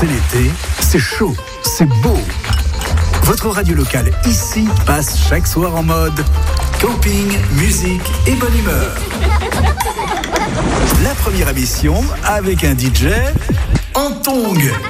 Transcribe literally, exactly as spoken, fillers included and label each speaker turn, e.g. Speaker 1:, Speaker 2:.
Speaker 1: c'est l'été, c'est chaud, c'est beau. Votre radio locale ici passe chaque soir en mode camping, musique et bonne humeur. La première émission avec un D J en tongs.